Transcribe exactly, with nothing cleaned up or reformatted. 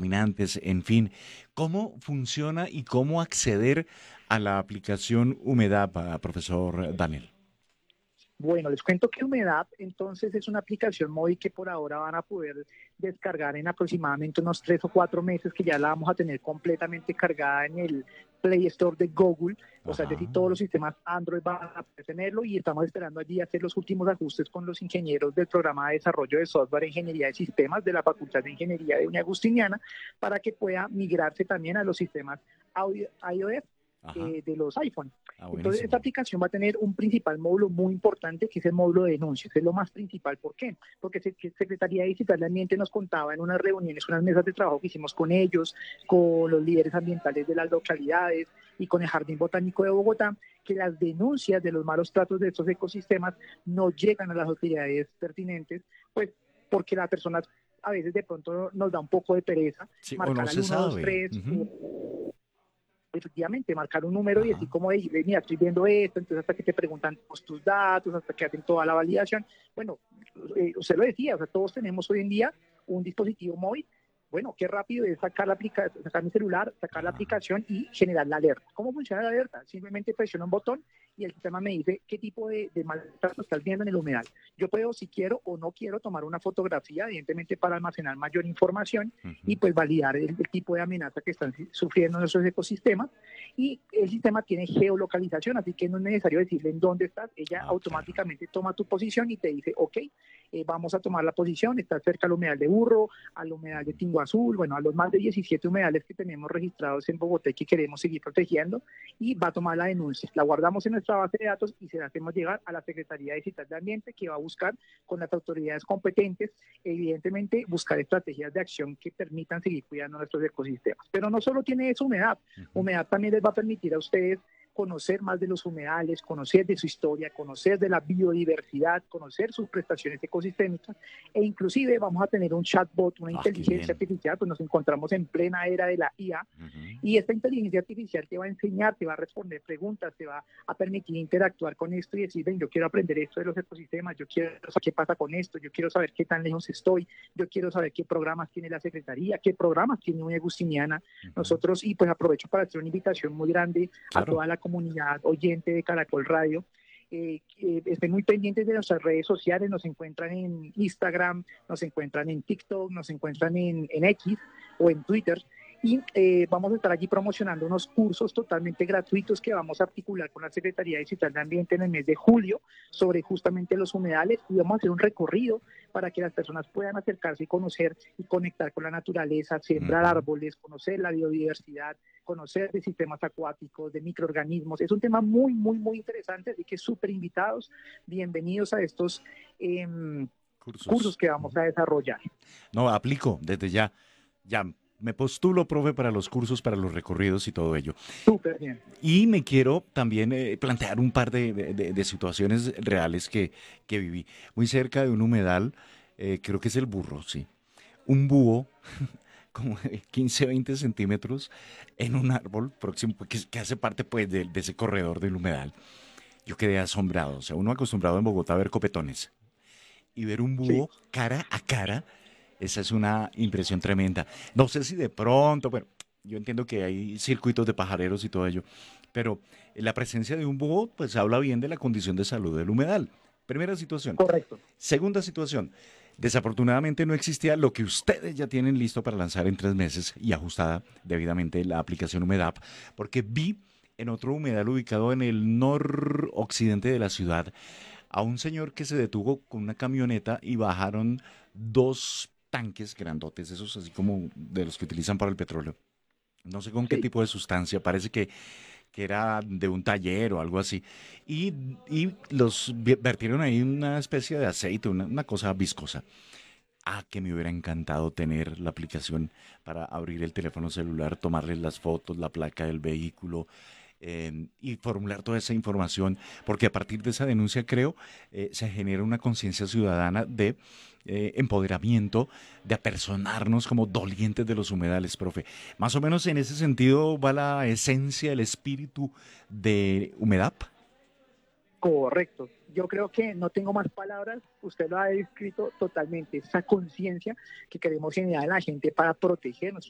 contaminantes, en fin. ¿Cómo funciona y cómo acceder a la aplicación Humedad, ah, profesor Daniel? Bueno, les cuento que Humedad entonces es una aplicación móvil que por ahora van a poder descargar en aproximadamente unos tres o cuatro meses, que ya la vamos a tener completamente cargada en el Play Store de Google. O sea, es decir, Ajá. todos los sistemas Android van a poder tenerlo, y estamos esperando allí hacer los últimos ajustes con los ingenieros del programa de desarrollo de software e ingeniería de sistemas de la Facultad de Ingeniería de Unia Agustiniana, para que pueda migrarse también a los sistemas audio- iOS Ajá. eh, de los iPhone. Ah, Entonces, esta buenísimo. aplicación va a tener un principal módulo muy importante, que es el módulo de denuncias. Es lo más principal. ¿Por qué? Porque se- que Secretaría Digital de Ambiente nos contaba en unas reuniones, unas mesas de trabajo que hicimos con ellos, con los líderes ambientales de las localidades y con el Jardín Botánico de Bogotá, que las denuncias de los malos tratos de estos ecosistemas no llegan a las autoridades pertinentes, pues porque las personas a veces de pronto nos da un poco de pereza Sí, o no marcar al se uno dos sabe. tres Ujú. efectivamente, marcar un número y así Ajá. como, de, mira, estoy viendo esto, entonces hasta que te preguntan pues, tus datos, hasta que hacen toda la validación. Bueno, eh, usted lo decía, o sea, todos tenemos hoy en día un dispositivo móvil. Bueno, qué rápido es sacar, la aplica sacar mi celular, sacar la Ajá. aplicación y generar la alerta. ¿Cómo funciona la alerta? Simplemente presiono un botón y el sistema me dice qué tipo de, de maltrato estás viendo en el humedal. Yo puedo, si quiero o no quiero, tomar una fotografía, evidentemente para almacenar mayor información y Ujú. pues validar el, el tipo de amenaza que están sufriendo nuestros ecosistemas. Y el sistema tiene geolocalización, así que no es necesario decirle en dónde estás. Ella Ah, claro. automáticamente toma tu posición y te dice, ok, eh, vamos a tomar la posición, estás cerca al humedal de Burro, al humedal de Ujú. Tingo Azul, bueno, a los más de diecisiete humedales que tenemos registrados en Bogotá y que queremos seguir protegiendo, y va a tomar la denuncia. La guardamos en nuestra base de datos y se la hacemos llegar a la Secretaría Digital de Ambiente, que va a buscar con las autoridades competentes, evidentemente, buscar estrategias de acción que permitan seguir cuidando nuestros ecosistemas. Pero no solo tiene eso Humedad. Ujú. Humedad también les va a permitir a ustedes conocer más de los humedales, conocer de su historia, conocer de la biodiversidad, conocer sus prestaciones ecosistémicas, e inclusive vamos a tener un chatbot, una Ah, qué inteligencia bien. artificial, pues nos encontramos en plena era de la I A, Ujú. y esta inteligencia artificial te va a enseñar, te va a responder preguntas, te va a permitir interactuar con esto y decir, ven, yo quiero aprender esto de los ecosistemas, yo quiero saber qué pasa con esto, yo quiero saber qué tan lejos estoy, yo quiero saber qué programas tiene la Secretaría, qué programas tiene Unia Agustiniana. Ujú. Nosotros, y pues aprovecho para hacer una invitación muy grande a Claro. toda la comunidad oyente de Caracol Radio. Eh, eh, estén muy pendientes de nuestras redes sociales, nos encuentran en Instagram, nos encuentran en TikTok, nos encuentran en, en X o en Twitter, y eh, vamos a estar allí promocionando unos cursos totalmente gratuitos que vamos a articular con la Secretaría Digital de Ambiente en el mes de julio sobre justamente los humedales, y vamos a hacer un recorrido para que las personas puedan acercarse y conocer y conectar con la naturaleza, sembrar Ujú. árboles, conocer la biodiversidad, conocer de sistemas acuáticos, de microorganismos. Es un tema muy, muy, muy interesante, así que súper invitados, bienvenidos a estos eh, cursos Cursos. que vamos Ujú. a desarrollar. No, aplico desde ya. Ya me postulo, profe, para los cursos, para los recorridos y todo ello. Súper bien. Y me quiero también eh, plantear un par de, de- de- de situaciones reales que, que viví. Muy cerca de un humedal, eh, creo que es el Burro, sí. Un búho, como de quince, veinte centímetros, en un árbol próximo, que, que hace parte pues de, de ese corredor del humedal. Yo quedé asombrado. O sea, uno acostumbrado en Bogotá a ver copetones. Y ver un Sí, búho cara a cara, esa es una impresión tremenda. No sé si de pronto, bueno, yo entiendo que hay circuitos de pajareros y todo ello, pero la presencia de un búho pues habla bien de la condición de salud del humedal. Primera situación. correcto. Segunda situación. Desafortunadamente no existía lo que ustedes ya tienen listo para lanzar en tres meses y ajustada debidamente la aplicación Humedap, porque vi en otro humedal ubicado en el noroccidente de la ciudad a un señor que se detuvo con una camioneta y bajaron dos tanques grandotes, esos así como de los que utilizan para el petróleo. No sé con qué Sí. tipo de sustancia, parece que, que era de un taller o algo así. Y, y los vi- vertieron ahí una especie de aceite, una, una cosa viscosa. Ah, que me hubiera encantado tener la aplicación para abrir el teléfono celular, tomarles las fotos, la placa del vehículo, eh, y formular toda esa información, porque a partir de esa denuncia creo eh, se genera una conciencia ciudadana de eh, empoderamiento, de apersonarnos como dolientes de los humedales, profe. Más o menos en ese sentido va la esencia, el espíritu de Humedap. Correcto. Yo creo que no tengo más palabras, usted lo ha descrito totalmente, esa conciencia que queremos generar en la gente para proteger